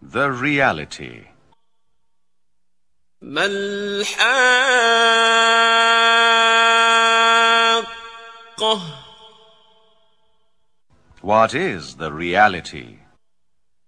The reality. ما الحاقة. What is the reality?